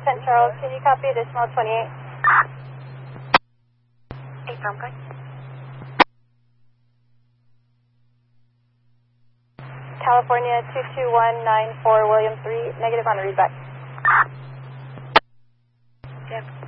St. Charles, can you copy additional 28? 8 firm, good. California 22194 William 3, negative on readback. Jim.